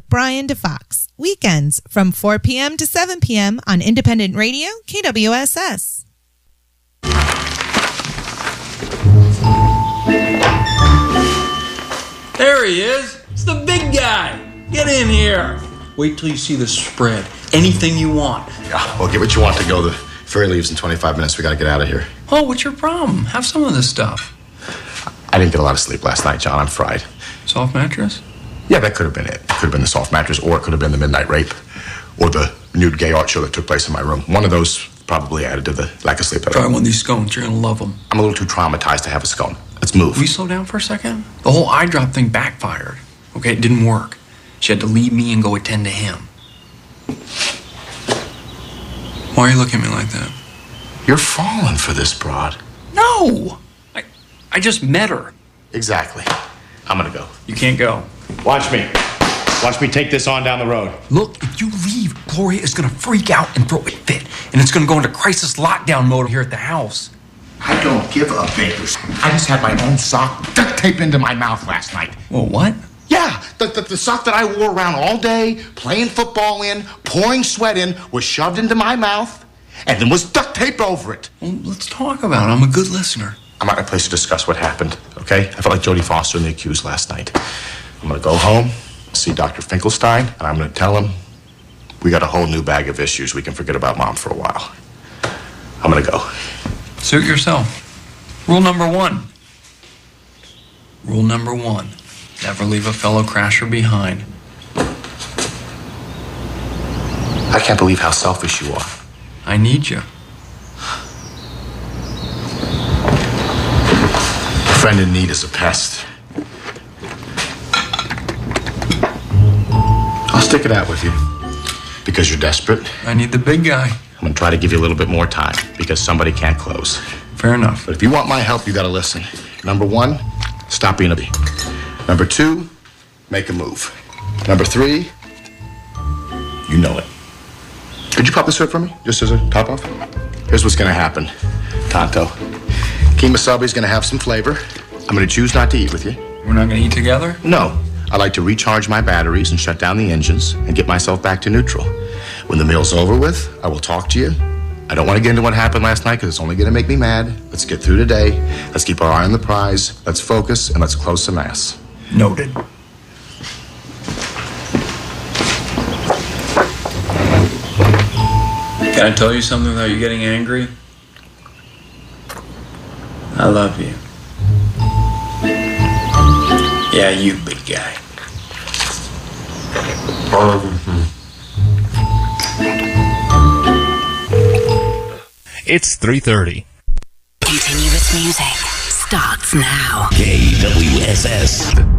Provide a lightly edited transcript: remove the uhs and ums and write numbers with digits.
Brian DeFox. Weekends from 4 p.m. to 7 p.m. on Independent Radio, KWSS. There he is. It's the big guy. Get in here. Wait till you see the spread. Anything you want. Yeah, well, get what you want to go. The ferry leaves in 25 minutes. We got to get out of here. Oh, what's your problem? Have some of this stuff. I didn't get a lot of sleep last night, John. I'm fried. Soft mattress? Yeah, that could have been it. It could have been the soft mattress, or it could have been the midnight rape, or the nude gay art show that took place in my room. One of those probably added to the lack of sleep. Try one of these scones. You're going to love them. I'm a little too traumatized to have a scone. Let's move. Will you slow down for a second? The whole eye drop thing backfired. Okay, it didn't work. She had to leave me and go attend to him. Why are you looking at me like that? You're falling for this broad. No! I just met her. Exactly. I'm gonna go. You can't go. Watch me. Watch me take this on down the road. Look, if you leave, Gloria is gonna freak out and throw a fit. And it's gonna go into crisis lockdown mode here at the house. I don't give a Bakers. I just had my own sock duct taped into my mouth last night. Well, what? Yeah, the sock that I wore around all day, playing football in, pouring sweat in, was shoved into my mouth, and then was duct taped over it. Well, let's talk about it. I'm a good listener. I'm not in a place to discuss what happened, okay? I felt like Jodie Foster and the accused last night. I'm gonna go home, see Dr. Finkelstein, and I'm gonna tell him we got a whole new bag of issues. We can forget about Mom for a while. I'm gonna go. Suit yourself. Rule number 1. Rule number 1. Never leave a fellow crasher behind. I can't believe how selfish you are. I need you. A friend in need is a pest. I'll stick it out with you. Because you're desperate. I need the big guy. I'm gonna try to give you a little bit more time. Because somebody can't close. Fair enough. But if you want my help, you gotta listen. Number 1, stop being a bee. Number 2, make a move. Number 3, you know it. Could you pop this hood for me, just as a top off? Here's what's gonna happen, Tonto. Kemosabe's gonna have some flavor. I'm gonna choose not to eat with you. We're not gonna eat together? No. I like to recharge my batteries and shut down the engines and get myself back to neutral. When the meal's over with, I will talk to you. I don't want to get into what happened last night because it's only gonna make me mad. Let's get through today. Let's keep our eye on the prize. Let's focus and let's close some ass. Noted. Can I tell you something without you getting angry? I love you. Yeah, you big guy. It's 3:30. Continuous music starts now. KWSS.